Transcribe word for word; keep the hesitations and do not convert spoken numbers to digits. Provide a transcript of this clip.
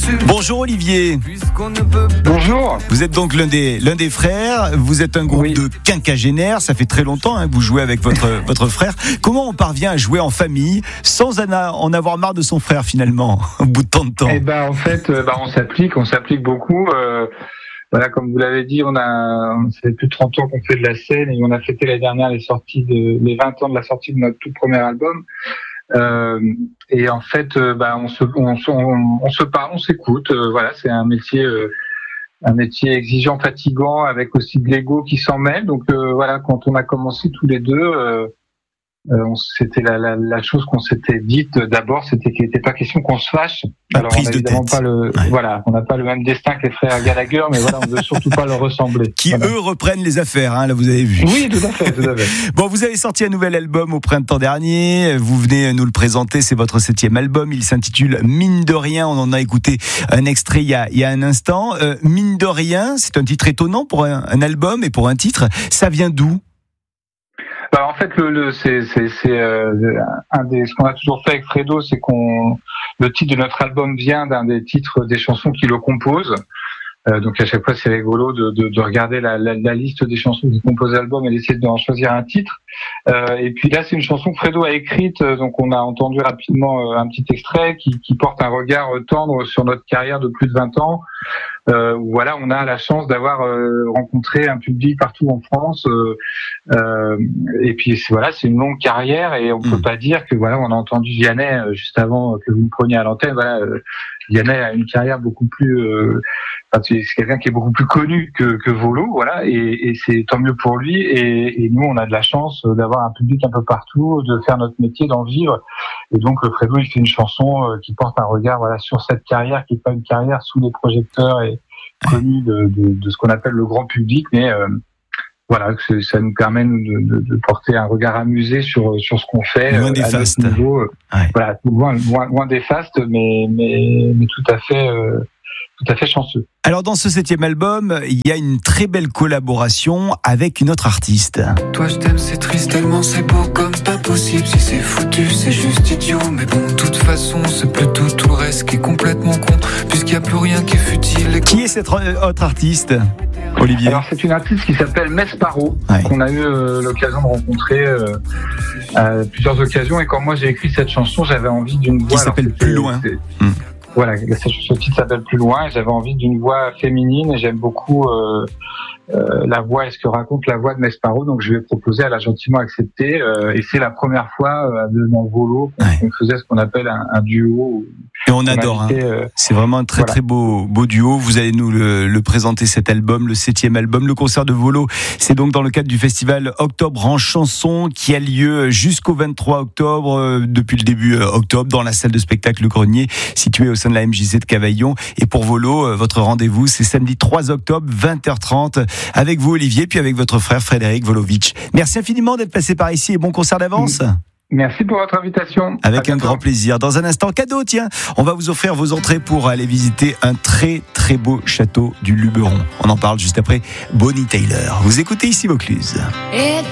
Bonjour Olivier. Bonjour. Vous êtes donc l'un des, l'un des frères, vous êtes un groupe Oui. de quinquagénaires, ça fait très longtemps hein, que vous jouez avec votre, votre frère. Comment on parvient à jouer en famille sans en avoir marre de son frère finalement, au bout de tant de temps? Eh ben en fait, euh, bah, on s'applique, on s'applique beaucoup. Euh, voilà, comme vous l'avez dit, on a, ça fait plus de trente ans qu'on fait de la scène et on a fêté l'année dernière les sorties de, les vingt ans de la sortie de notre tout premier album. Euh, et en fait, euh, bah, on se, on, on, on se parle, on s'écoute. Euh, voilà, c'est un métier, euh, un métier exigeant, fatigant, avec aussi de l'ego qui s'en mêle. Donc euh, voilà, quand on a commencé tous les deux. Euh, Euh, on, c'était la, la, la chose qu'on s'était dite d'abord, c'était qu'il n'était pas question qu'on se fâche. La Alors prise on n'a de évidemment tête. pas le, Ouais. voilà, on n'a pas le même destin que les frères Gallagher, mais voilà, on ne veut surtout pas leur ressembler. Qui Voilà. eux reprennent les affaires, hein, là vous avez vu. Oui, tout à fait, tout à fait. Bon, vous avez sorti un nouvel album au printemps dernier. Vous venez nous le présenter. C'est votre septième album. Il s'intitule Mine de rien. On en a écouté un extrait il y a, il y a un instant. Euh, Mine de rien, c'est un titre étonnant pour un, un album et pour un titre. Ça vient d'où? Bah, en fait, le, le c'est, c'est, c'est euh, un des, ce qu'on a toujours fait avec Fredo, c'est qu'on, le titre de notre album vient d'un des titres des chansons qui le composent. Euh, donc à chaque fois, c'est rigolo de, de, de regarder la, la, la liste des chansons qui composent l'album et d'essayer d'en choisir un titre. Euh, et puis là, c'est une chanson que Fredo a écrite, donc on a entendu rapidement un petit extrait qui, qui porte un regard tendre sur notre carrière de plus de vingt ans. Euh, où voilà, on a la chance d'avoir euh, rencontré un public partout en France. Euh, euh, et puis c'est, voilà, c'est une longue carrière et on mmh. peut pas dire que voilà, on a entendu Vianney euh, juste avant que vous me preniez à l'antenne. Voilà, euh, Vianney a une carrière beaucoup plus. Euh, enfin, c'est quelqu'un qui est beaucoup plus connu que, que Volo, voilà, et, et c'est tant mieux pour lui. Et, et nous, on a de la chance d'avoir un public un peu partout, de faire notre métier, d'en vivre. Et donc, le Fredo, il fait une chanson euh, qui porte un regard, voilà, sur cette carrière qui est pas une carrière sous les projecteurs et connue de, de, de ce qu'on appelle le grand public, mais euh, voilà, que ça nous permet de, de, de porter un regard amusé sur sur ce qu'on fait, loin des à fastes. notre niveau, Ouais. voilà, loin, loin, loin des fastes, mais mais mais tout à fait. Euh, tout à fait chanceux. Alors dans ce septième album, il y a une très belle collaboration avec une autre artiste. Toi je t'aime, c'est triste tellement c'est beau comme pas possible. Si c'est foutu, c'est juste idiot. Mais bon, de toute façon, c'est plutôt tout le reste qui est complètement con, puisqu'il n'y a plus rien qui est futile. Et... Qui est cette autre artiste, Olivier? Alors c'est une artiste qui s'appelle Mesparo, ouais. qu'on a eu euh, l'occasion de rencontrer euh, à plusieurs occasions. Et quand moi j'ai écrit cette chanson, j'avais envie d'une voix... Qui s'appelle Plus loin. Hum. Voilà, ce titre s'appelle Plus loin et j'avais envie d'une voix féminine et j'aime beaucoup euh, euh, la voix et ce que raconte la voix de Mesparo, donc je lui ai proposé, elle a gentiment accepté euh, et c'est la première fois euh, dans Volo qu'on, ouais. qu'on faisait ce qu'on appelle un, un duo. Et on adore, invité, hein. euh, c'est vraiment un très voilà. très beau beau duo. Vous allez nous le, le présenter cet album, le septième album, le concert de Volo. C'est donc dans le cadre du festival Octobre en chanson qui a lieu jusqu'au vingt-trois octobre, euh, depuis le début euh, octobre, dans la salle de spectacle Le Grenier, située au sein de la M J C de Cavaillon. Et pour Volo, euh, votre rendez-vous, c'est samedi trois octobre, vingt heures trente, avec vous Olivier, puis avec votre frère Frédéric Volovitch. Merci infiniment d'être passé par ici et bon concert d'avance. Mmh. Merci pour votre invitation. Avec un grand plaisir. Dans un instant, cadeau, tiens, on va vous offrir vos entrées pour aller visiter un très très beau château du Luberon. On en parle juste après Bonnie Tyler. Vous écoutez ici Vaucluse.